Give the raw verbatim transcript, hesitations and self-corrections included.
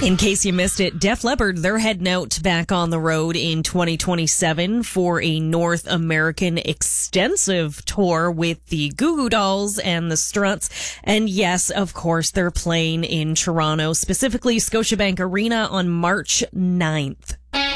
In case you missed it, Def Leppard, they're heading out back on the road in twenty twenty-seven for a North American extensive tour with the Goo Goo Dolls and the Struts. And yes, of course, they're playing in Toronto, specifically Scotiabank Arena on March ninth.